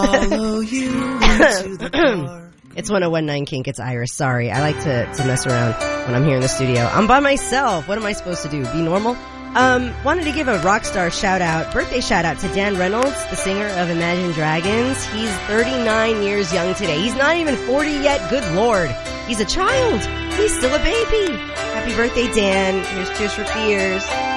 Follow you into the bar. It's 101.9 Kink. It's Iris. Sorry. I like to mess around when I'm here in the studio. I'm by myself. What am I supposed to do? Be normal? Wanted to give a rock star birthday shout out to Dan Reynolds, the singer of Imagine Dragons. He's 39 years young today. He's not even 40 yet. Good Lord. He's a child. He's still a baby. Happy birthday, Dan. Here's Tears for Fears.